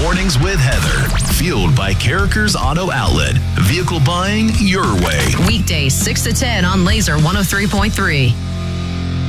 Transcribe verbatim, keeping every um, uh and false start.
Mornings with Heather. Fueled by Carrickers Auto Outlet. Vehicle buying your way. Weekdays six to ten on Laser one oh three point three.